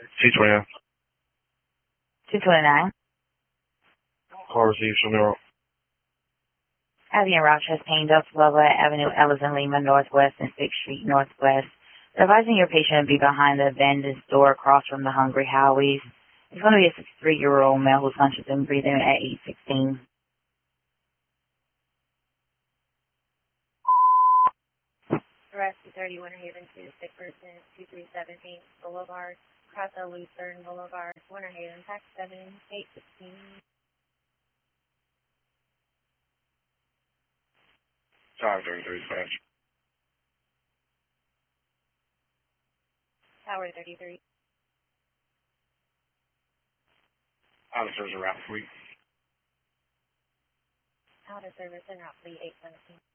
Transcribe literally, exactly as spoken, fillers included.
two twenty-nine. two twenty-nine. Car received from the Avenue Rochester, Payne, Delta Loveland Avenue, Ellison, Lima, Northwest, and sixth Street, Northwest. Advising your patient to be behind the abandoned store across from the Hungry Howie's. It's going to be a sixty-three-year-old male who's conscious and breathing at eight sixteen. Arrest two thirty, Winter Haven, two sick person, two three seven Payne Boulevard, Crosso Lucerne Boulevard, Winter Haven, tax seven eight sixteen. five thirty-three dispatch. Tower thirty-three. Officers are out for week. Out of service and route fleet eight seventeen.